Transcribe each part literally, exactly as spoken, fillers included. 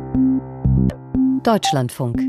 Deutschlandfunk.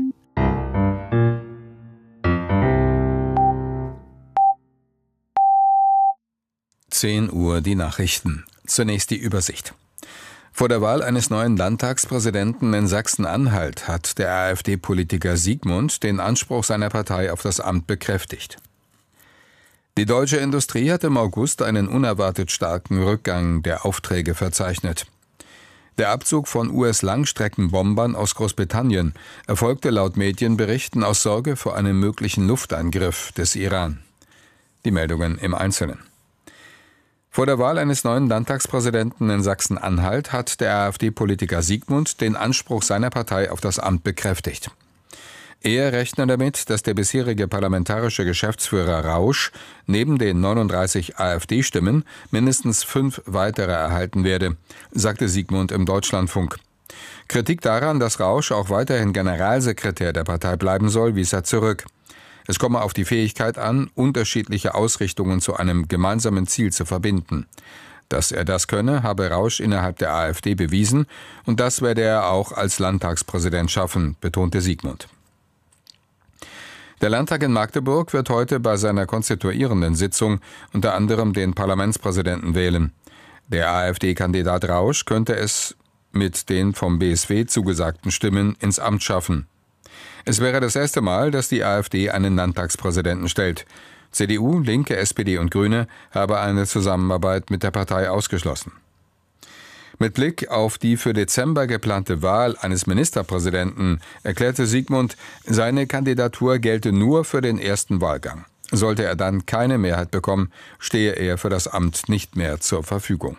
zehn Uhr die Nachrichten. Zunächst die Übersicht. Vor der Wahl eines neuen Landtagspräsidenten in Sachsen-Anhalt hat der AfD-Politiker Siegmund den Anspruch seiner Partei auf das Amt bekräftigt. Die deutsche Industrie hat im August einen unerwartet starken Rückgang der Aufträge verzeichnet. Der Abzug von U S-Langstreckenbombern aus Großbritannien erfolgte laut Medienberichten aus Sorge vor einem möglichen Luftangriff des Iran. Die Meldungen im Einzelnen. Vor der Wahl eines neuen Landtagspräsidenten in Sachsen-Anhalt hat der AfD-Politiker Siegmund den Anspruch seiner Partei auf das Amt bekräftigt. Er rechne damit, dass der bisherige parlamentarische Geschäftsführer Rausch neben den neununddreißig AfD-Stimmen mindestens fünf weitere erhalten werde, sagte Siegmund im Deutschlandfunk. Kritik daran, dass Rausch auch weiterhin Generalsekretär der Partei bleiben soll, wies er zurück. Es komme auf die Fähigkeit an, unterschiedliche Ausrichtungen zu einem gemeinsamen Ziel zu verbinden. Dass er das könne, habe Rausch innerhalb der AfD bewiesen, und das werde er auch als Landtagspräsident schaffen, betonte Siegmund. Der Landtag in Magdeburg wird heute bei seiner konstituierenden Sitzung unter anderem den Parlamentspräsidenten wählen. Der AfD-Kandidat Rausch könnte es mit den vom B S W zugesagten Stimmen ins Amt schaffen. Es wäre das erste Mal, dass die AfD einen Landtagspräsidenten stellt. C D U, Linke, S P D und Grüne habe eine Zusammenarbeit mit der Partei ausgeschlossen. Mit Blick auf die für Dezember geplante Wahl eines Ministerpräsidenten erklärte Siegmund, seine Kandidatur gelte nur für den ersten Wahlgang. Sollte er dann keine Mehrheit bekommen, stehe er für das Amt nicht mehr zur Verfügung.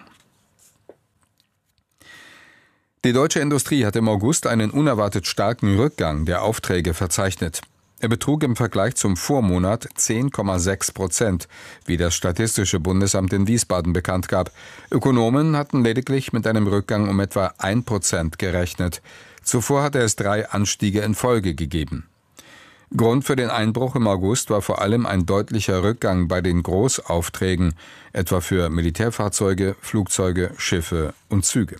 Die deutsche Industrie hat im August einen unerwartet starken Rückgang der Aufträge verzeichnet. Er betrug im Vergleich zum Vormonat zehn Komma sechs Prozent, wie das Statistische Bundesamt in Wiesbaden bekannt gab. Ökonomen hatten lediglich mit einem Rückgang um etwa ein Prozent gerechnet. Zuvor hatte es drei Anstiege in Folge gegeben. Grund für den Einbruch im August war vor allem ein deutlicher Rückgang bei den Großaufträgen, etwa für Militärfahrzeuge, Flugzeuge, Schiffe und Züge.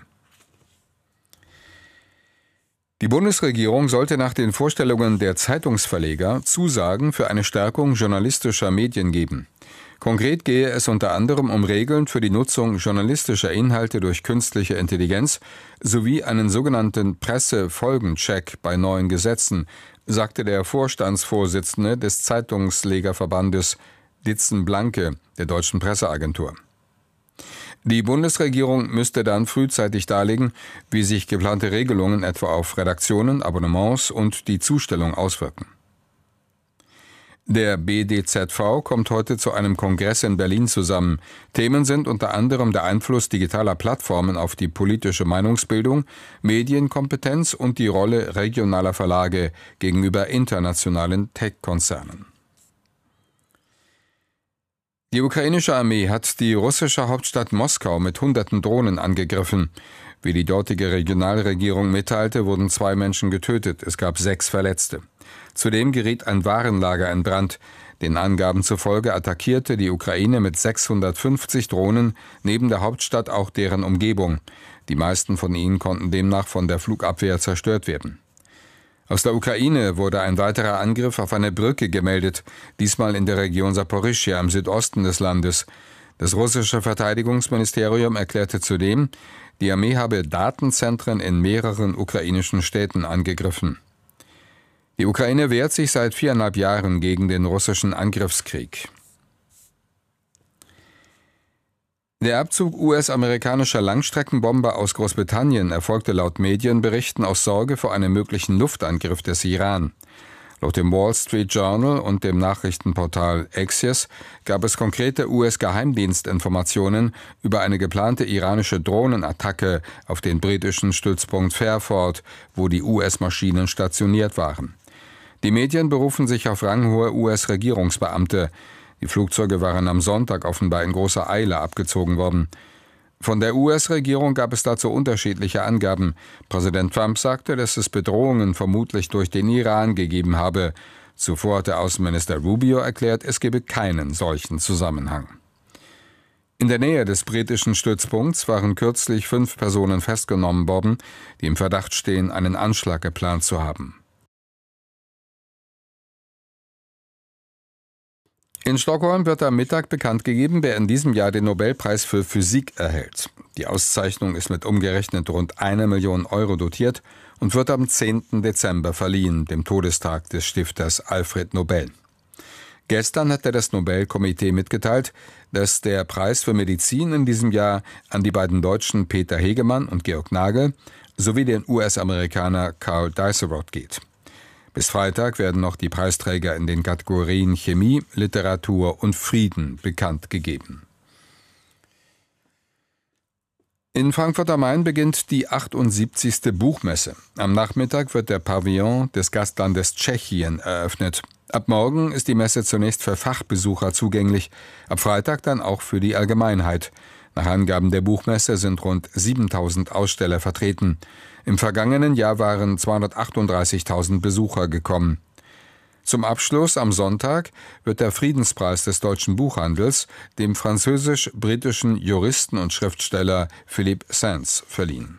Die Bundesregierung sollte nach den Vorstellungen der Zeitungsverleger Zusagen für eine Stärkung journalistischer Medien geben. Konkret gehe es unter anderem um Regeln für die Nutzung journalistischer Inhalte durch künstliche Intelligenz sowie einen sogenannten Pressefolgencheck bei neuen Gesetzen, sagte der Vorstandsvorsitzende des Zeitungslegerverbandes Ditzen Blanke der Deutschen Presseagentur. Die Bundesregierung müsste dann frühzeitig darlegen, wie sich geplante Regelungen etwa auf Redaktionen, Abonnements und die Zustellung auswirken. Der B D Z V kommt heute zu einem Kongress in Berlin zusammen. Themen sind unter anderem der Einfluss digitaler Plattformen auf die politische Meinungsbildung, Medienkompetenz und die Rolle regionaler Verlage gegenüber internationalen Tech-Konzernen. Die ukrainische Armee hat die russische Hauptstadt Moskau mit hunderten Drohnen angegriffen. Wie die dortige Regionalregierung mitteilte, wurden zwei Menschen getötet, es gab sechs Verletzte. Zudem geriet ein Warenlager in Brand. Den Angaben zufolge attackierte die Ukraine mit sechshundertfünfzig Drohnen neben der Hauptstadt auch deren Umgebung. Die meisten von ihnen konnten demnach von der Flugabwehr zerstört werden. Aus der Ukraine wurde ein weiterer Angriff auf eine Brücke gemeldet, diesmal in der Region Saporischschja im Südosten des Landes. Das russische Verteidigungsministerium erklärte zudem, die Armee habe Datenzentren in mehreren ukrainischen Städten angegriffen. Die Ukraine wehrt sich seit viereinhalb Jahren gegen den russischen Angriffskrieg. Der Abzug U S-amerikanischer Langstreckenbomber aus Großbritannien erfolgte laut Medienberichten aus Sorge vor einem möglichen Luftangriff des Iran. Laut dem Wall Street Journal und dem Nachrichtenportal Axios gab es konkrete U S-Geheimdienstinformationen über eine geplante iranische Drohnenattacke auf den britischen Stützpunkt Fairford, wo die U S-Maschinen stationiert waren. Die Medien berufen sich auf ranghohe U S-Regierungsbeamte. Die Flugzeuge waren am Sonntag offenbar in großer Eile abgezogen worden. Von der U S-Regierung gab es dazu unterschiedliche Angaben. Präsident Trump sagte, dass es Bedrohungen vermutlich durch den Iran gegeben habe. Zuvor hatte Außenminister Rubio erklärt, es gebe keinen solchen Zusammenhang. In der Nähe des britischen Stützpunkts waren kürzlich fünf Personen festgenommen worden, die im Verdacht stehen, einen Anschlag geplant zu haben. In Stockholm wird am Mittag bekannt gegeben, wer in diesem Jahr den Nobelpreis für Physik erhält. Die Auszeichnung ist mit umgerechnet rund eine Million Euro dotiert und wird am zehnten Dezember verliehen, dem Todestag des Stifters Alfred Nobel. Gestern hatte das Nobelkomitee mitgeteilt, dass der Preis für Medizin in diesem Jahr an die beiden Deutschen Peter Hegemann und Georg Nagel sowie den U S-Amerikaner Carl Dieselrod geht. Bis Freitag werden noch die Preisträger in den Kategorien Chemie, Literatur und Frieden bekannt gegeben. In Frankfurt am Main beginnt die achtundsiebzigste Buchmesse. Am Nachmittag wird der Pavillon des Gastlandes Tschechien eröffnet. Ab morgen ist die Messe zunächst für Fachbesucher zugänglich, ab Freitag dann auch für die Allgemeinheit. Nach Angaben der Buchmesse sind rund siebentausend Aussteller vertreten. Im vergangenen Jahr waren zweihundertachtunddreißigtausend Besucher gekommen. Zum Abschluss am Sonntag wird der Friedenspreis des deutschen Buchhandels dem französisch-britischen Juristen und Schriftsteller Philippe Sands verliehen.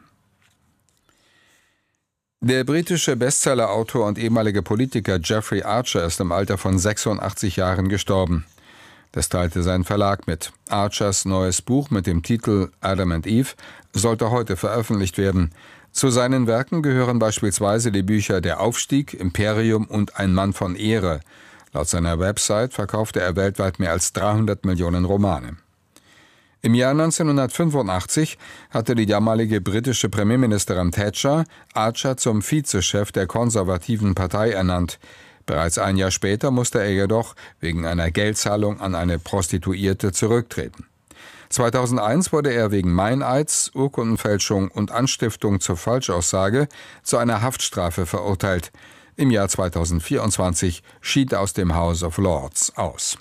Der britische Bestsellerautor und ehemalige Politiker Jeffrey Archer ist im Alter von sechsundachtzig Jahren gestorben. Das teilte sein Verlag mit. Archers neues Buch mit dem Titel Adam and Eve sollte heute veröffentlicht werden. Zu seinen Werken gehören beispielsweise die Bücher Der Aufstieg, Imperium und Ein Mann von Ehre. Laut seiner Website verkaufte er weltweit mehr als dreihundert Millionen Romane. Im Jahr neunzehnhundertfünfundachtzig hatte die damalige britische Premierministerin Thatcher Archer zum Vizechef der konservativen Partei ernannt. Bereits ein Jahr später musste er jedoch wegen einer Geldzahlung an eine Prostituierte zurücktreten. zweitausendeins wurde er wegen Meineids, Urkundenfälschung und Anstiftung zur Falschaussage zu einer Haftstrafe verurteilt. Im Jahr zweitausendvierundzwanzig schied er aus dem House of Lords aus.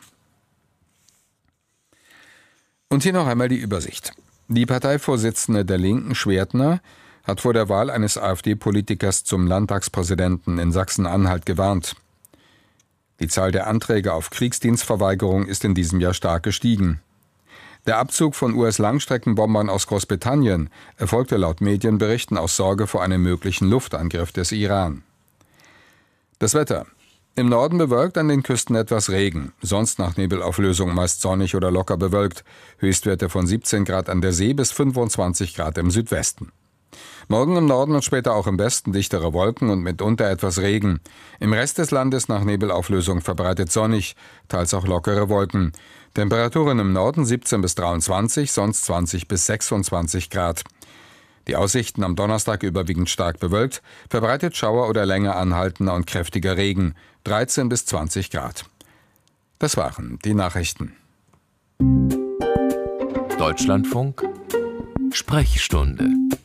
Und hier noch einmal die Übersicht. Die Parteivorsitzende der Linken, Schwertner, hat vor der Wahl eines AfD-Politikers zum Landtagspräsidenten in Sachsen-Anhalt gewarnt. Die Zahl der Anträge auf Kriegsdienstverweigerung ist in diesem Jahr stark gestiegen. Der Abzug von U S-Langstreckenbombern aus Großbritannien erfolgte laut Medienberichten aus Sorge vor einem möglichen Luftangriff des Iran. Das Wetter. Im Norden bewölkt, an den Küsten etwas Regen. Sonst nach Nebelauflösung meist sonnig oder locker bewölkt. Höchstwerte von siebzehn Grad an der See bis fünfundzwanzig Grad im Südwesten. Morgen im Norden und später auch im Westen dichtere Wolken und mitunter etwas Regen. Im Rest des Landes nach Nebelauflösung verbreitet sonnig, teils auch lockere Wolken. Temperaturen im Norden siebzehn bis dreiundzwanzig, sonst zwanzig bis sechsundzwanzig Grad. Die Aussichten am Donnerstag überwiegend stark bewölkt, verbreitet Schauer oder länger anhaltender und kräftiger Regen, dreizehn bis zwanzig Grad. Das waren die Nachrichten. Deutschlandfunk Sprechstunde.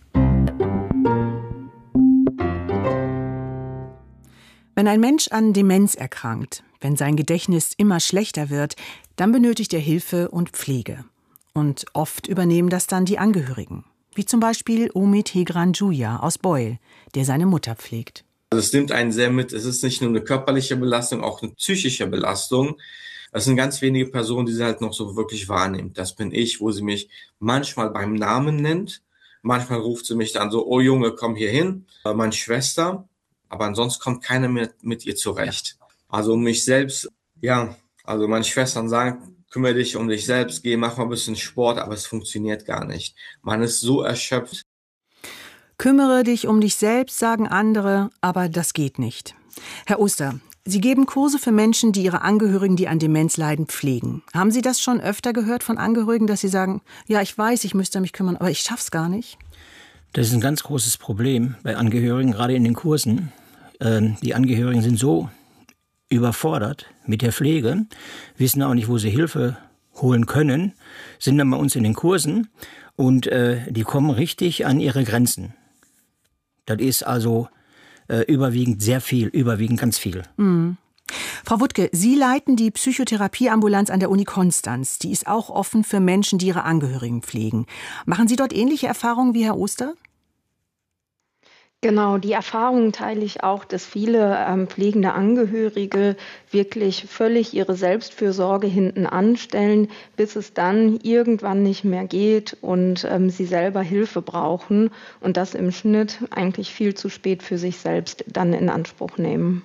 Wenn ein Mensch an Demenz erkrankt, wenn sein Gedächtnis immer schlechter wird, dann benötigt er Hilfe und Pflege. Und oft übernehmen das dann die Angehörigen. Wie zum Beispiel Omid Hegran Juja aus Beul, der seine Mutter pflegt. Also es nimmt einen sehr mit. Es ist nicht nur eine körperliche Belastung, auch eine psychische Belastung. Es sind ganz wenige Personen, die sie halt noch so wirklich wahrnimmt. Das bin ich, wo sie mich manchmal beim Namen nennt. Manchmal ruft sie mich dann so, oh Junge, komm hier hin. Meine Schwester. Aber ansonsten kommt keiner mehr mit ihr zurecht. Also um mich selbst, ja, also meine Schwestern sagen, kümmere dich um dich selbst, geh, mach mal ein bisschen Sport, aber es funktioniert gar nicht. Man ist so erschöpft. Kümmere dich um dich selbst, sagen andere, aber das geht nicht. Herr Oster, Sie geben Kurse für Menschen, die ihre Angehörigen, die an Demenz leiden, pflegen. Haben Sie das schon öfter gehört von Angehörigen, dass sie sagen, ja, ich weiß, ich müsste mich kümmern, aber ich schaff's gar nicht? Das ist ein ganz großes Problem bei Angehörigen, gerade in den Kursen. Die Angehörigen sind so überfordert mit der Pflege, wissen auch nicht, wo sie Hilfe holen können, sind dann bei uns in den Kursen und äh, die kommen richtig an ihre Grenzen. Das ist also äh, überwiegend sehr viel, überwiegend ganz viel. Mhm. Frau Wuttke, Sie leiten die Psychotherapieambulanz an der Uni Konstanz. Die ist auch offen für Menschen, die ihre Angehörigen pflegen. Machen Sie dort ähnliche Erfahrungen wie Herr Oster? Genau, die Erfahrung teile ich auch, dass viele ähm, pflegende Angehörige wirklich völlig ihre Selbstfürsorge hinten anstellen, bis es dann irgendwann nicht mehr geht und ähm, sie selber Hilfe brauchen und das im Schnitt eigentlich viel zu spät für sich selbst dann in Anspruch nehmen.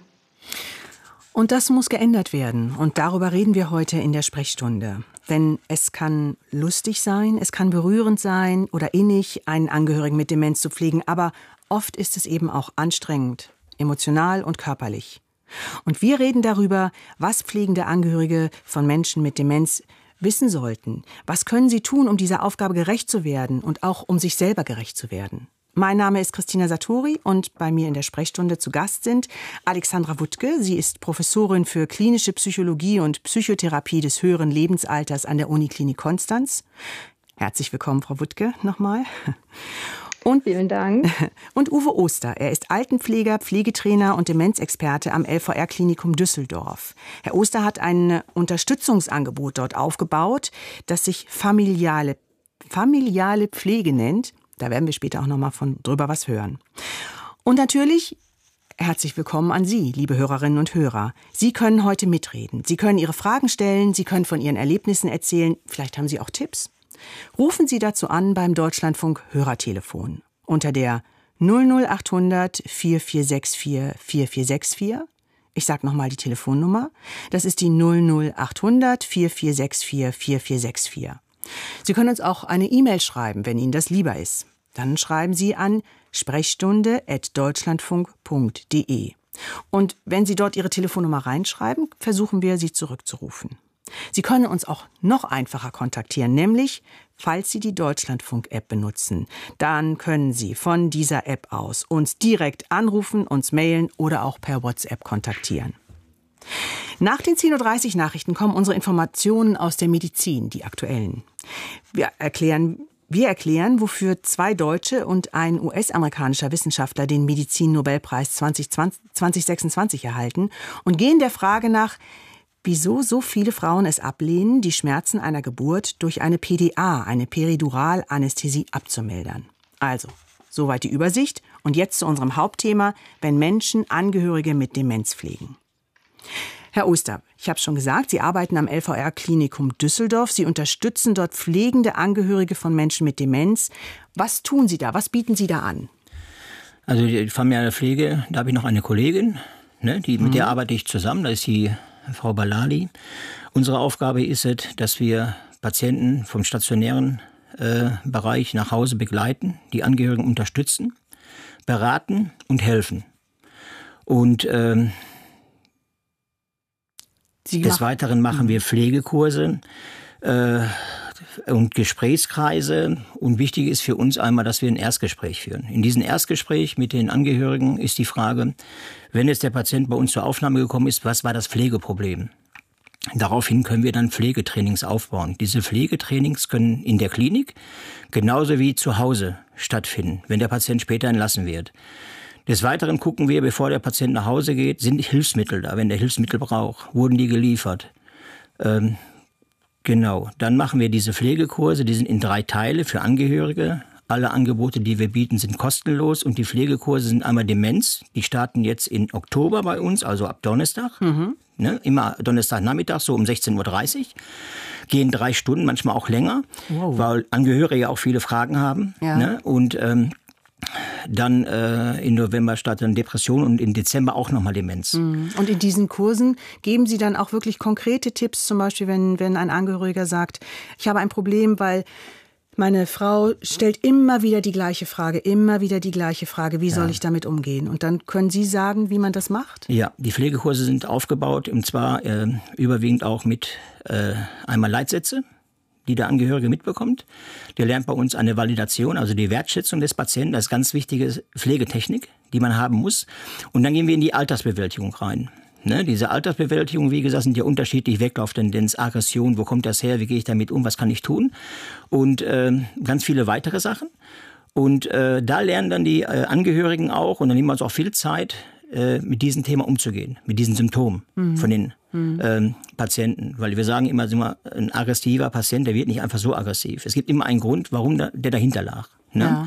Und das muss geändert werden. Und darüber reden wir heute in der Sprechstunde. Denn es kann lustig sein, es kann berührend sein oder innig, einen Angehörigen mit Demenz zu pflegen. Aber oft ist es eben auch anstrengend, emotional und körperlich. Und wir reden darüber, was pflegende Angehörige von Menschen mit Demenz wissen sollten. Was können sie tun, um dieser Aufgabe gerecht zu werden und auch um sich selber gerecht zu werden? Mein Name ist Christina Satori und bei mir in der Sprechstunde zu Gast sind Alexandra Wuttke. Sie ist Professorin für klinische Psychologie und Psychotherapie des höheren Lebensalters an der Uniklinik Konstanz. Herzlich willkommen, Frau Wuttke, nochmal. Und, Vielen Dank. Und Uwe Oster. Er ist Altenpfleger, Pflegetrainer und Demenzexperte am L V R-Klinikum Düsseldorf. Herr Oster hat ein Unterstützungsangebot dort aufgebaut, das sich familiale, familiale Pflege nennt. Da werden wir später auch noch mal von drüber was hören. Und natürlich herzlich willkommen an Sie, liebe Hörerinnen und Hörer. Sie können heute mitreden. Sie können Ihre Fragen stellen, Sie können von Ihren Erlebnissen erzählen. Vielleicht haben Sie auch Tipps. Rufen Sie dazu an beim Deutschlandfunk Hörertelefon unter der null null achthundert vier vier sechs vier vier vier sechs vier. Ich sage nochmal die Telefonnummer. Das ist die null null achthundert vier vier sechs vier vier vier sechs vier. Sie können uns auch eine E-Mail schreiben, wenn Ihnen das lieber ist. Dann schreiben Sie an sprechstunde at deutschlandfunk punkt de. Und wenn Sie dort Ihre Telefonnummer reinschreiben, versuchen wir, Sie zurückzurufen. Sie können uns auch noch einfacher kontaktieren, nämlich, falls Sie die Deutschlandfunk-App benutzen. Dann können Sie von dieser App aus uns direkt anrufen, uns mailen oder auch per WhatsApp kontaktieren. Nach den zehn Uhr dreißig Nachrichten kommen unsere Informationen aus der Medizin, die aktuellen. Wir erklären, wir erklären, wofür zwei deutsche und ein U S-amerikanischer Wissenschaftler den Medizin-Nobelpreis zwanzig sechsundzwanzig erhalten und gehen der Frage nach, wieso so viele Frauen es ablehnen, die Schmerzen einer Geburt durch eine P D A, eine Periduralanästhesie, abzumildern. Also, soweit die Übersicht. Und jetzt zu unserem Hauptthema, wenn Menschen Angehörige mit Demenz pflegen. Herr Oster, ich habe schon gesagt, Sie arbeiten am L V R-Klinikum Düsseldorf. Sie unterstützen dort pflegende Angehörige von Menschen mit Demenz. Was tun Sie da? Was bieten Sie da an? Also die familiäre Pflege, da habe ich noch eine Kollegin, ne, die, mit mhm. der arbeite ich zusammen. Das ist die Frau Balali. Unsere Aufgabe ist es, dass wir Patienten vom stationären äh, Bereich nach Hause begleiten, die Angehörigen unterstützen, beraten und helfen. Und ähm, des Weiteren machen wir Pflegekurse äh, und Gesprächskreise. Und wichtig ist für uns einmal, dass wir ein Erstgespräch führen. In diesem Erstgespräch mit den Angehörigen ist die Frage, wenn jetzt der Patient bei uns zur Aufnahme gekommen ist, was war das Pflegeproblem? Daraufhin können wir dann Pflegetrainings aufbauen. Diese Pflegetrainings können in der Klinik genauso wie zu Hause stattfinden, wenn der Patient später entlassen wird. Des Weiteren gucken wir, bevor der Patient nach Hause geht, sind Hilfsmittel da, wenn der Hilfsmittel braucht, wurden die geliefert. Ähm, genau, dann machen wir diese Pflegekurse, die sind in drei Teile für Angehörige. Alle Angebote, die wir bieten, sind kostenlos und die Pflegekurse sind einmal Demenz. Die starten jetzt in Oktober bei uns, also ab Donnerstag. Mhm. Ne, immer Donnerstagnachmittag, so um sechzehn Uhr dreißig. Gehen drei Stunden, manchmal auch länger, wow. Weil Angehörige ja auch viele Fragen haben. Ja. Ne, und ähm, dann äh, im November startet dann Depression und im Dezember auch nochmal Demenz. Und in diesen Kursen geben Sie dann auch wirklich konkrete Tipps, zum Beispiel wenn, wenn ein Angehöriger sagt, ich habe ein Problem, weil meine Frau stellt immer wieder die gleiche Frage, immer wieder die gleiche Frage, wie ja. soll ich damit umgehen? Und dann können Sie sagen, wie man das macht? Ja, die Pflegekurse sind aufgebaut, und zwar äh, überwiegend auch mit äh, einmal Leitsätze, die der Angehörige mitbekommt. Der lernt bei uns eine Validation, also die Wertschätzung des Patienten. Das ist ganz wichtige Pflegetechnik, die man haben muss. Und dann gehen wir in die Altersbewältigung rein. Ne, diese Altersbewältigung, wie gesagt, sind ja unterschiedlich. Weglauftendenz, Aggression, wo kommt das her, wie gehe ich damit um, was kann ich tun? Und äh, ganz viele weitere Sachen. Und äh, da lernen dann die äh, Angehörigen auch, und dann nehmen wir uns auch viel Zeit, äh, mit diesem Thema umzugehen, mit diesen Symptomen mhm. von den mhm. ähm, Patienten. Weil wir sagen immer, immer, ein aggressiver Patient, der wird nicht einfach so aggressiv. Es gibt immer einen Grund, warum der, der dahinter lag. Ne? Ja.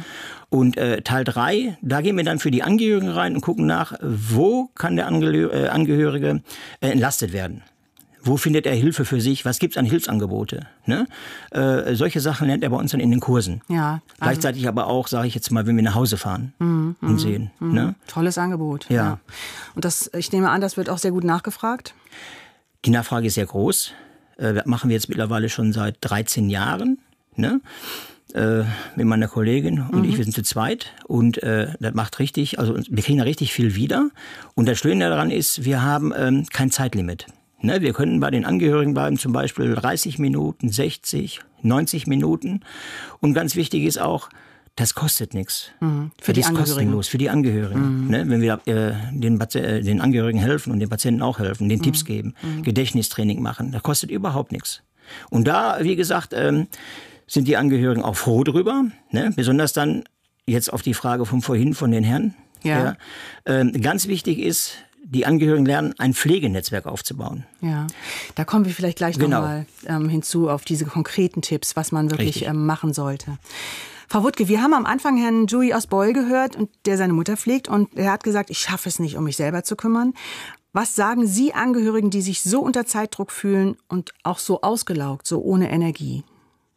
Und äh, Teil drei, da gehen wir dann für die Angehörigen rein und gucken nach, wo kann der Angehö- äh, Angehörige äh, entlastet werden. Wo findet er Hilfe für sich? Was gibt's an Hilfsangebote? Ne? Äh, solche Sachen lernt er bei uns dann in den Kursen. Ja, also Gleichzeitig aber auch, sage ich jetzt mal, wenn wir nach Hause fahren mm, und sehen. Mm, ne? Tolles Angebot. Ja. ja. Und das, ich nehme an, das wird auch sehr gut nachgefragt? Die Nachfrage ist sehr groß. Äh, das machen wir jetzt mittlerweile schon seit dreizehn Jahren. Ne? Äh, mit meiner Kollegin und mhm. ich, wir sind zu zweit. Und äh, das macht richtig, also wir kriegen da richtig viel wieder. Und das Schöne daran ist, wir haben ähm, kein Zeitlimit. Ne, wir können bei den Angehörigen bleiben, zum Beispiel dreißig Minuten, sechzig, neunzig Minuten. Und ganz wichtig ist auch, das kostet nichts. Mhm. Für das die ist Angehörigen. kostenlos für die Angehörigen. Mhm. Ne, wenn wir äh, den, äh, den Angehörigen helfen und den Patienten auch helfen, den mhm. Tipps geben, mhm. Gedächtnistraining machen, das kostet überhaupt nichts. Und da, wie gesagt, ähm, sind die Angehörigen auch froh drüber. Ne? Besonders dann jetzt auf die Frage von vorhin von den Herren. Ja. Ja, ähm, ganz wichtig ist, die Angehörigen lernen, ein Pflegenetzwerk aufzubauen. Ja, da kommen wir vielleicht gleich genau. nochmal ähm, hinzu auf diese konkreten Tipps, was man wirklich ähm, machen sollte. Frau Wuttke, wir haben am Anfang Herrn Dewey aus Beul gehört, und der seine Mutter pflegt, und er hat gesagt, ich schaffe es nicht, um mich selber zu kümmern. Was sagen Sie Angehörigen, die sich so unter Zeitdruck fühlen und auch so ausgelaugt, so ohne Energie?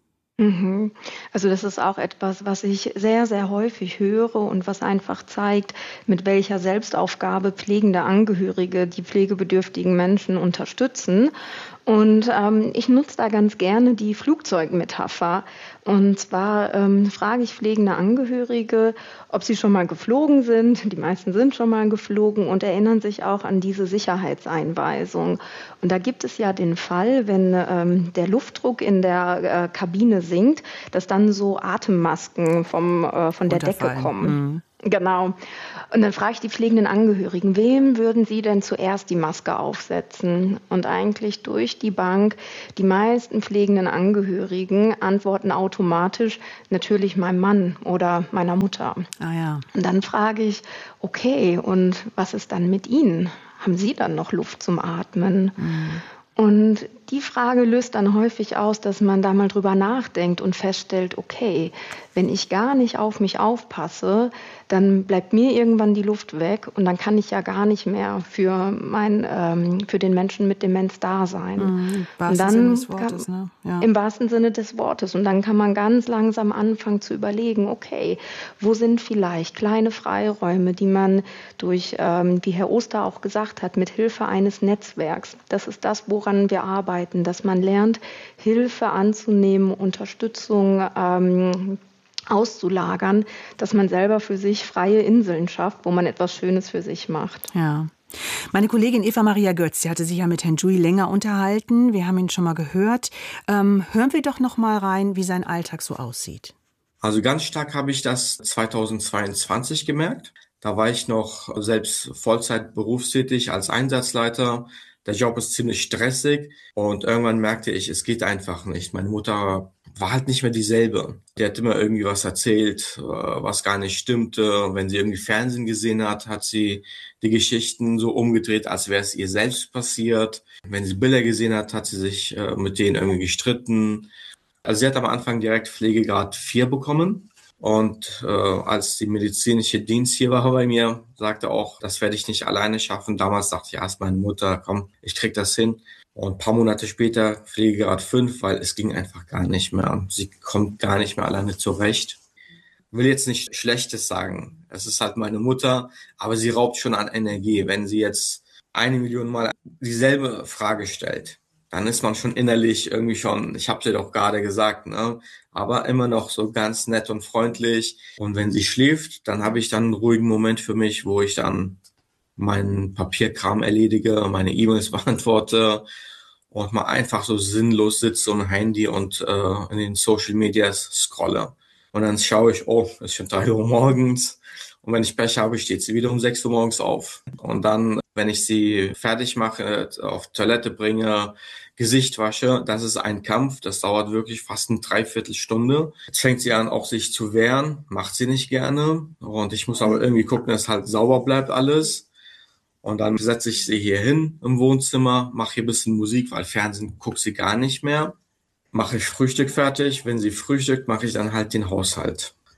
Mhm. Also das ist auch etwas, was ich sehr, sehr häufig höre und was einfach zeigt, mit welcher Selbstaufgabe pflegende Angehörige die pflegebedürftigen Menschen unterstützen. Und ähm, ich nutze da ganz gerne die Flugzeugmetapher. Und zwar ähm, frage ich pflegende Angehörige, ob sie schon mal geflogen sind. Die meisten sind schon mal geflogen und erinnern sich auch an diese Sicherheitseinweisung. Und da gibt es ja den Fall, wenn ähm, der Luftdruck in der äh, Kabine sinkt, dass dann so Atemmasken vom, äh, von der Decke kommen. Mhm. Genau. Und dann frage ich die pflegenden Angehörigen, wem würden Sie denn zuerst die Maske aufsetzen? Und eigentlich durch die Bank, die meisten pflegenden Angehörigen antworten automatisch, natürlich meinem Mann oder meiner Mutter. Ah ja. Und dann frage ich, okay, und was ist dann mit Ihnen? Haben Sie dann noch Luft zum Atmen? Mhm. Und die Frage löst dann häufig aus, dass man da mal drüber nachdenkt und feststellt, okay, wenn ich gar nicht auf mich aufpasse, dann bleibt mir irgendwann die Luft weg und dann kann ich ja gar nicht mehr für mein, ähm, für den Menschen mit Demenz da sein. Mhm, im wahrsten und dann Sinne des Wortes, ne? Ja. Im wahrsten Sinne des Wortes. Und dann kann man ganz langsam anfangen zu überlegen, okay, wo sind vielleicht kleine Freiräume, die man durch, ähm, wie Herr Oster auch gesagt hat, mit Hilfe eines Netzwerks, das ist das, woran wir arbeiten, dass man lernt, Hilfe anzunehmen, Unterstützung ähm, auszulagern, dass man selber für sich freie Inseln schafft, wo man etwas Schönes für sich macht. Ja. Meine Kollegin Eva Maria Götz, die hatte sich ja mit Herrn Dewey länger unterhalten. Wir haben ihn schon mal gehört. Ähm, hören wir doch noch mal rein, wie sein Alltag so aussieht. Also ganz stark habe ich das zweitausendzweiundzwanzig gemerkt. Da war ich noch selbst Vollzeit berufstätig als Einsatzleiter. Der Job ist ziemlich stressig und irgendwann merkte ich, es geht einfach nicht. Meine Mutter war halt nicht mehr dieselbe. Die hat immer irgendwie was erzählt, was gar nicht stimmte. Wenn sie irgendwie Fernsehen gesehen hat, hat sie die Geschichten so umgedreht, als wäre es ihr selbst passiert. Wenn sie Bilder gesehen hat, hat sie sich mit denen irgendwie gestritten. Also sie hat am Anfang direkt Pflegegrad vier bekommen. Und äh, als die medizinische Dienst hier war bei mir, sagte auch, das werde ich nicht alleine schaffen. Damals dachte ich, ja, ist meine Mutter, komm, ich krieg das hin. Und ein paar Monate später Pflegegrad fünf, weil es ging einfach gar nicht mehr. Sie kommt gar nicht mehr alleine zurecht. Ich will jetzt nicht Schlechtes sagen. Es ist halt meine Mutter, aber sie raubt schon an Energie. Wenn sie jetzt eine Million Mal dieselbe Frage stellt, dann ist man schon innerlich irgendwie schon, ich habe dir doch gerade gesagt, ne, aber immer noch so ganz nett und freundlich. Und wenn sie schläft, dann habe ich dann einen ruhigen Moment für mich, wo ich dann meinen Papierkram erledige, meine E-Mails beantworte und mal einfach so sinnlos sitze am Handy und äh, in den Social Medias scrolle. Und dann schaue ich, oh, es ist schon drei Uhr morgens. Und wenn ich Pech habe, steht sie wieder um sechs Uhr morgens auf. Und dann, wenn ich sie fertig mache, auf Toilette bringe, Gesicht wasche, das ist ein Kampf. Das dauert wirklich fast eine Dreiviertelstunde. Jetzt fängt sie an, auch sich zu wehren. Macht sie nicht gerne. Und ich muss aber irgendwie gucken, dass halt sauber bleibt alles. Und dann setze ich sie hier hin im Wohnzimmer, mache hier ein bisschen Musik, weil Fernsehen guckt sie gar nicht mehr. Mache ich Frühstück fertig. Wenn sie frühstückt, mache ich dann halt den Haushalt.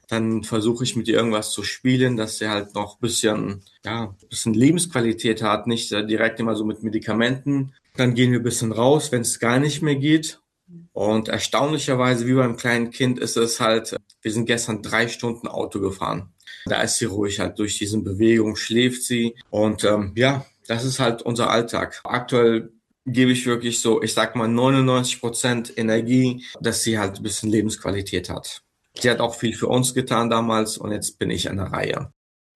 Dann versuche ich mit ihr irgendwas zu spielen, dass sie halt noch ein bisschen, ja, ein bisschen Lebensqualität hat, nicht direkt immer so mit Medikamenten. Dann gehen wir ein bisschen raus, wenn es gar nicht mehr geht. Und erstaunlicherweise, wie beim kleinen Kind, ist es halt, wir sind gestern drei Stunden Auto gefahren. Da ist sie ruhig halt durch diese Bewegung, schläft sie. Und ähm, ja, das ist halt unser Alltag. Aktuell gebe ich wirklich so, ich sag mal neunundneunzig Prozent Energie, dass sie halt ein bisschen Lebensqualität hat. Sie hat auch viel für uns getan damals und jetzt bin ich an der Reihe.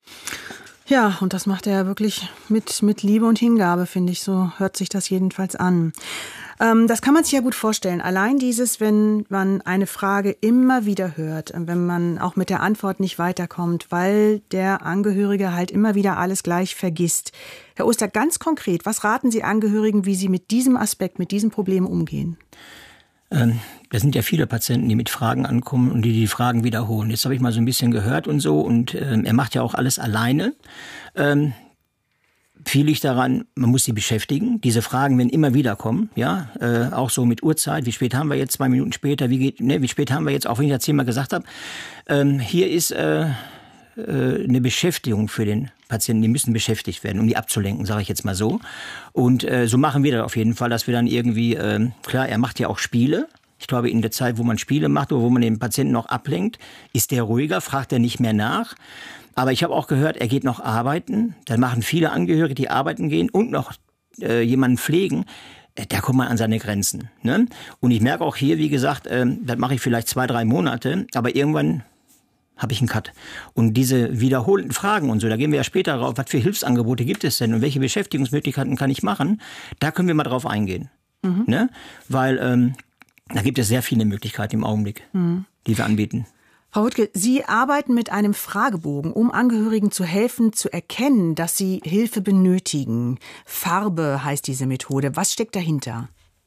Ja, und das macht er wirklich mit, mit Liebe und Hingabe, finde ich. So hört sich das jedenfalls an. Ähm, das kann man sich ja gut vorstellen. Allein dieses, wenn man eine Frage immer wieder hört, wenn man auch mit der Antwort nicht weiterkommt, weil der Angehörige halt immer wieder alles gleich vergisst. Herr Oster, ganz konkret, was raten Sie Angehörigen, wie sie mit diesem Aspekt, mit diesem Problem umgehen? Ähm, da sind ja viele Patienten, die mit Fragen ankommen und die die Fragen wiederholen. Jetzt habe ich mal so ein bisschen gehört und so und ähm, er macht ja auch alles alleine. Ähm, viel liegt daran, man muss sie beschäftigen. Diese Fragen werden immer wieder kommen, ja, äh, auch so mit Uhrzeit. Wie spät haben wir jetzt? Zwei Minuten später. Wie geht? Ne, wie spät haben wir jetzt? Auch wenn ich das zehnmal gesagt habe. Ähm, hier ist äh, äh, eine Beschäftigung für den Patienten. Die müssen beschäftigt werden, um die abzulenken, sage ich jetzt mal so. Und äh, so machen wir das auf jeden Fall, dass wir dann irgendwie, äh, klar, er macht ja auch Spiele. Ich glaube, in der Zeit, wo man Spiele macht oder wo man den Patienten noch ablenkt, ist der ruhiger, fragt er nicht mehr nach. Aber ich habe auch gehört, er geht noch arbeiten. Da machen viele Angehörige, die arbeiten gehen und noch äh, jemanden pflegen. Äh, da kommt man an seine Grenzen. Ne? Und ich merke auch hier, wie gesagt, äh, das mache ich vielleicht zwei, drei Monate, aber irgendwann habe ich einen Cut. Und diese wiederholten Fragen und so, da gehen wir ja später drauf, was für Hilfsangebote gibt es denn und welche Beschäftigungsmöglichkeiten kann ich machen? Da können wir mal drauf eingehen. Mhm. Ne? Weil ähm, da gibt es sehr viele Möglichkeiten im Augenblick, mhm. die wir anbieten. Frau Wuttke, Sie arbeiten mit einem Fragebogen, um Angehörigen zu helfen, zu erkennen, dass sie Hilfe benötigen. Farbe heißt diese Methode. Was steckt dahinter?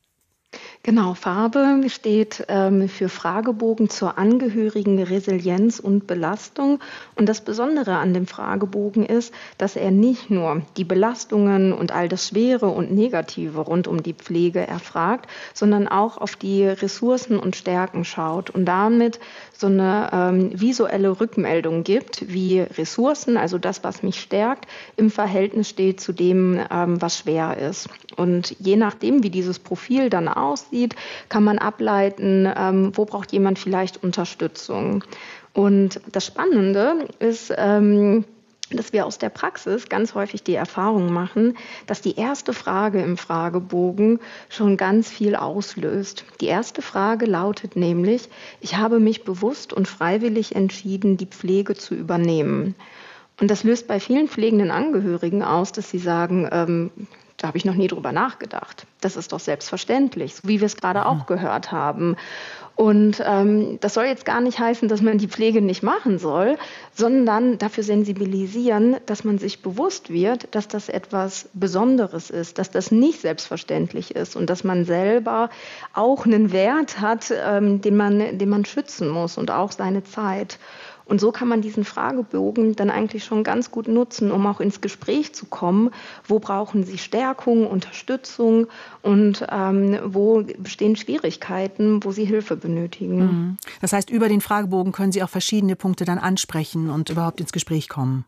Genau, Farbe steht ähm, für Fragebogen zur angehörigen Resilienz und Belastung. Und das Besondere an dem Fragebogen ist, dass er nicht nur die Belastungen und all das Schwere und Negative rund um die Pflege erfragt, sondern auch auf die Ressourcen und Stärken schaut und damit so eine ähm, visuelle Rückmeldung gibt, wie Ressourcen, also das, was mich stärkt, im Verhältnis steht zu dem, ähm, was schwer ist. Und je nachdem, wie dieses Profil dann aussieht, kann man ableiten, ähm, wo braucht jemand vielleicht Unterstützung. Und das Spannende ist, ähm, dass wir aus der Praxis ganz häufig die Erfahrung machen, dass die erste Frage im Fragebogen schon ganz viel auslöst. Die erste Frage lautet nämlich, ich habe mich bewusst und freiwillig entschieden, die Pflege zu übernehmen. Und das löst bei vielen pflegenden Angehörigen aus, dass sie sagen, ähm, da habe ich noch nie drüber nachgedacht. Das ist doch selbstverständlich, so wie wir es gerade auch gehört haben. Und ähm, das soll jetzt gar nicht heißen, dass man die Pflege nicht machen soll, sondern dafür sensibilisieren, dass man sich bewusst wird, dass das etwas Besonderes ist, dass das nicht selbstverständlich ist und dass man selber auch einen Wert hat, ähm, den man, den man schützen muss und auch seine Zeit. Und so kann man diesen Fragebogen dann eigentlich schon ganz gut nutzen, um auch ins Gespräch zu kommen. Wo brauchen Sie Stärkung, Unterstützung und ähm, wo bestehen Schwierigkeiten, wo Sie Hilfe benötigen? Das heißt, über den Fragebogen können Sie auch verschiedene Punkte dann ansprechen und überhaupt ins Gespräch kommen.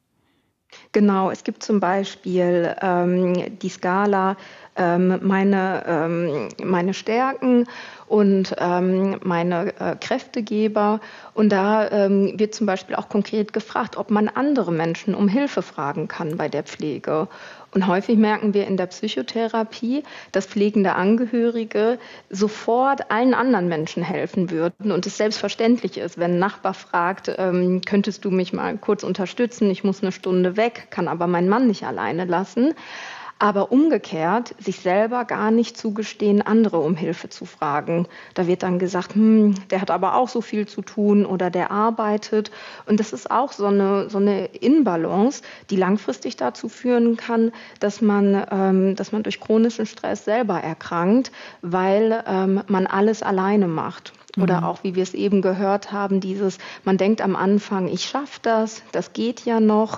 Genau, es gibt zum Beispiel ähm, die Skala ähm, meine, ähm, meine Stärken und ähm, meine äh, Kräftegeber. Und da ähm, wird zum Beispiel auch konkret gefragt, ob man andere Menschen um Hilfe fragen kann bei der Pflege. Und häufig merken wir in der Psychotherapie, dass pflegende Angehörige sofort allen anderen Menschen helfen würden und es selbstverständlich ist, wenn ein Nachbar fragt, ähm, könntest du mich mal kurz unterstützen, ich muss eine Stunde weg, kann aber meinen Mann nicht alleine lassen. Aber umgekehrt sich selber gar nicht zugestehen, andere um Hilfe zu fragen. Da wird dann gesagt, hm, der hat aber auch so viel zu tun oder der arbeitet. Und das ist auch so eine, so eine Inbalance, die langfristig dazu führen kann, dass man, ähm, dass man durch chronischen Stress selber erkrankt, weil ähm, man alles alleine macht. Oder auch, wie wir es eben gehört haben, dieses, man denkt am Anfang, ich schaffe das, das geht ja noch.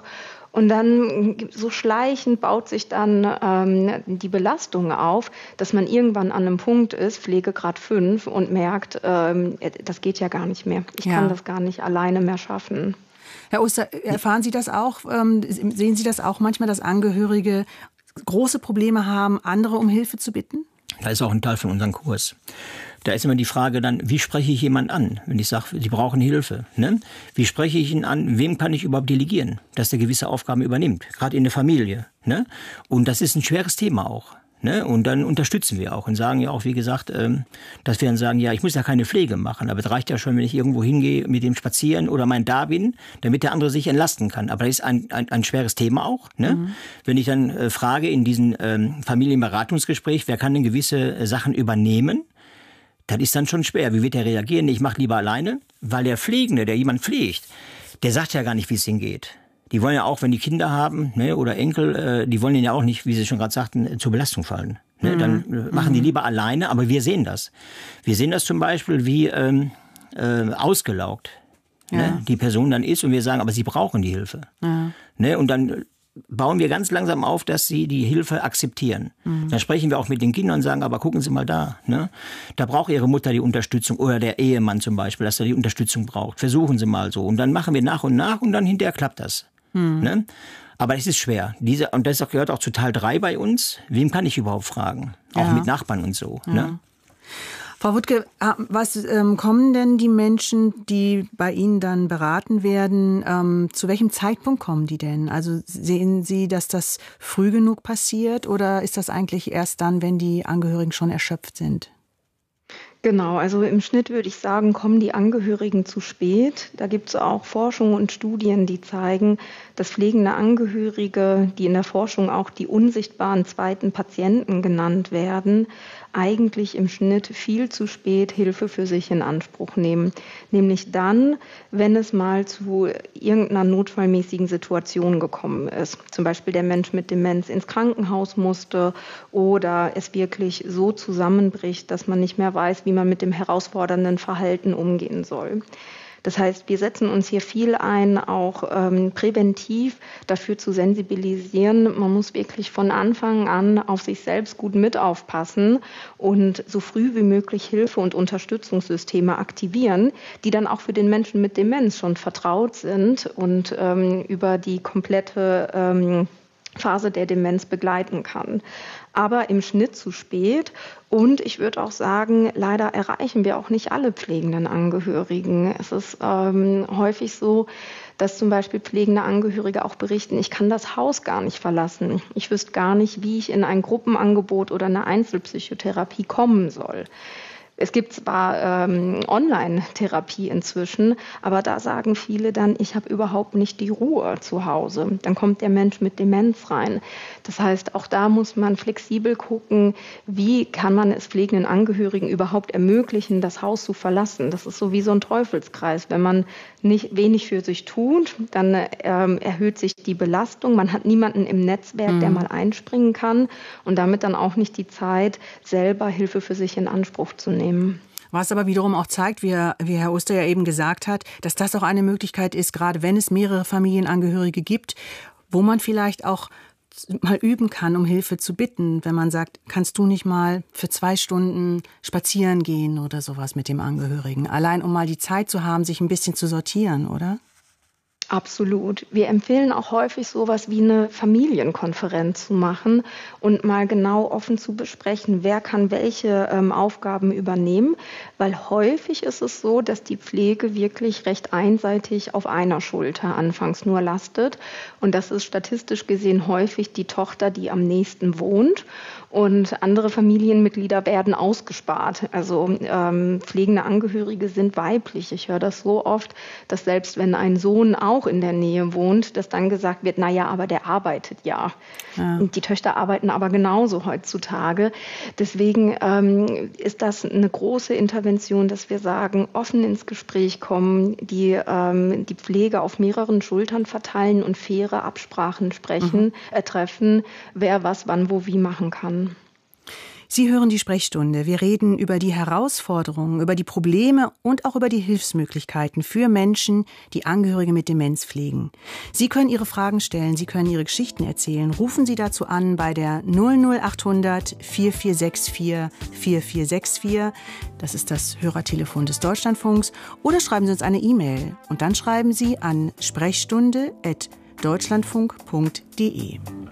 Und dann so schleichend baut sich dann ähm, die Belastung auf, dass man irgendwann an einem Punkt ist, Pflegegrad fünf, und merkt, ähm, das geht ja gar nicht mehr. Ich ja. kann das gar nicht alleine mehr schaffen. Herr Oster, erfahren Sie das auch? Ähm, sehen Sie das auch manchmal, dass Angehörige große Probleme haben, andere um Hilfe zu bitten? Das ist auch ein Teil von unserem Kurs. Da ist immer die Frage dann, wie spreche ich jemanden an, wenn ich sage, die brauchen Hilfe? Ne? Wie spreche ich ihn an? Wem kann ich überhaupt delegieren, dass der gewisse Aufgaben übernimmt? Gerade in der Familie. Ne? Und das ist ein schweres Thema auch. Ne? Und dann unterstützen wir auch und sagen ja auch, wie gesagt, ähm, dass wir dann sagen, ja, ich muss ja keine Pflege machen, aber es reicht ja schon, wenn ich irgendwo hingehe mit dem spazieren oder mein da bin, damit der andere sich entlasten kann. Aber das ist ein, ein, ein schweres Thema auch. Ne? Mhm. Wenn ich dann äh, frage in diesem ähm, Familienberatungsgespräch, wer kann denn gewisse äh, Sachen übernehmen, das ist dann schon schwer. Wie wird er reagieren? Ich mache lieber alleine, weil der Pflegende, der jemand pflegt, der sagt ja gar nicht, wie es ihm geht. Die wollen ja auch, wenn die Kinder haben, ne, oder Enkel, äh, die wollen ja auch nicht, wie Sie schon gerade sagten, äh, zur Belastung fallen. Ne? Mhm. Dann äh, machen die lieber alleine, aber wir sehen das. Wir sehen das zum Beispiel, wie ähm, äh, ausgelaugt ja. ne, die Person dann ist, und wir sagen, aber sie brauchen die Hilfe. Ja. Ne? Und dann bauen wir ganz langsam auf, dass sie die Hilfe akzeptieren. Mhm. Dann sprechen wir auch mit den Kindern und sagen, aber gucken Sie mal da, ne? Da braucht Ihre Mutter die Unterstützung, oder der Ehemann zum Beispiel, dass er die Unterstützung braucht. Versuchen Sie mal so. Und dann machen wir nach und nach, und dann hinterher klappt das. Mhm. Ne? Aber es ist schwer. Diese, und das gehört auch zu Teil drei bei uns. Wem kann ich überhaupt fragen? Auch ja. mit Nachbarn und so. Ja. Ne? Frau Wuttke, was ähm, kommen denn die Menschen, die bei Ihnen dann beraten werden, ähm, zu welchem Zeitpunkt kommen die denn? Also sehen Sie, dass das früh genug passiert, oder ist das eigentlich erst dann, wenn die Angehörigen schon erschöpft sind? Genau, also im Schnitt würde ich sagen, kommen die Angehörigen zu spät. Da gibt es auch Forschung und Studien, die zeigen, dass pflegende Angehörige, die in der Forschung auch die unsichtbaren zweiten Patienten genannt werden, eigentlich im Schnitt viel zu spät Hilfe für sich in Anspruch nehmen. Nämlich dann, wenn es mal zu irgendeiner notfallmäßigen Situation gekommen ist. Zum Beispiel der Mensch mit Demenz ins Krankenhaus musste oder es wirklich so zusammenbricht, dass man nicht mehr weiß, wie man mit dem herausfordernden Verhalten umgehen soll. Das heißt, wir setzen uns hier viel ein, auch ähm, präventiv dafür zu sensibilisieren. Man muss wirklich von Anfang an auf sich selbst gut mit aufpassen und so früh wie möglich Hilfe- und Unterstützungssysteme aktivieren, die dann auch für den Menschen mit Demenz schon vertraut sind und ähm, über die komplette ähm, Phase der Demenz begleiten kann. Aber im Schnitt zu spät. Und ich würde auch sagen, leider erreichen wir auch nicht alle pflegenden Angehörigen. Es ist ähm, häufig so, dass zum Beispiel pflegende Angehörige auch berichten, ich kann das Haus gar nicht verlassen. Ich wüsste gar nicht, wie ich in ein Gruppenangebot oder eine Einzelpsychotherapie kommen soll. Es gibt zwar ähm, Online-Therapie inzwischen, aber da sagen viele dann, ich habe überhaupt nicht die Ruhe zu Hause. Dann kommt der Mensch mit Demenz rein. Das heißt, auch da muss man flexibel gucken, wie kann man es pflegenden Angehörigen überhaupt ermöglichen, das Haus zu verlassen. Das ist so wie so ein Teufelskreis. Wenn man nicht wenig für sich tut, dann ähm, erhöht sich die Belastung. Man hat niemanden im Netzwerk, mhm. der mal einspringen kann, und damit dann auch nicht die Zeit, selber Hilfe für sich in Anspruch zu nehmen. Was aber wiederum auch zeigt, wie Herr, wie Herr Oster ja eben gesagt hat, dass das auch eine Möglichkeit ist, gerade wenn es mehrere Familienangehörige gibt, wo man vielleicht auch mal üben kann, um Hilfe zu bitten, wenn man sagt, kannst du nicht mal für zwei Stunden spazieren gehen oder sowas mit dem Angehörigen, allein um mal die Zeit zu haben, sich ein bisschen zu sortieren, oder? Absolut. Wir empfehlen auch häufig sowas wie eine Familienkonferenz zu machen und mal genau offen zu besprechen, wer kann welche ähm, Aufgaben übernehmen, weil häufig ist es so, dass die Pflege wirklich recht einseitig auf einer Schulter anfangs nur lastet, und das ist statistisch gesehen häufig die Tochter, die am nächsten wohnt, und andere Familienmitglieder werden ausgespart. Also ähm, pflegende Angehörige sind weiblich. Ich höre das so oft, dass selbst wenn ein Sohn auch in der Nähe wohnt, dass dann gesagt wird, na ja, aber der arbeitet ja. ja. Und die Töchter arbeiten aber genauso heutzutage. Deswegen ähm, ist das eine große Intervention, dass wir sagen, offen ins Gespräch kommen, die, ähm, die Pflege auf mehreren Schultern verteilen und faire Absprachen sprechen, mhm. äh, treffen, wer was, wann, wo, wie machen kann. Sie hören die Sprechstunde. Wir reden über die Herausforderungen, über die Probleme und auch über die Hilfsmöglichkeiten für Menschen, die Angehörige mit Demenz pflegen. Sie können Ihre Fragen stellen, Sie können Ihre Geschichten erzählen. Rufen Sie dazu an bei der null null achthundert vier vier sechs vier vier vier sechs vier. Das ist das Hörertelefon des Deutschlandfunks. Oder schreiben Sie uns eine E-Mail. Und dann schreiben Sie an sprechstunde at deutschlandfunk punkt de.